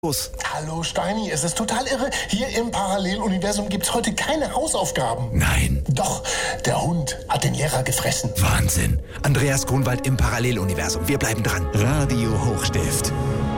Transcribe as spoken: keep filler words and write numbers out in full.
Los. Hallo Steini, es ist total irre. Hier im Paralleluniversum gibt's heute keine Hausaufgaben. Nein. Doch, der Hund hat den Lehrer gefressen. Wahnsinn. Andreas Grunwald im Paralleluniversum. Wir bleiben dran. Radio Hochstift.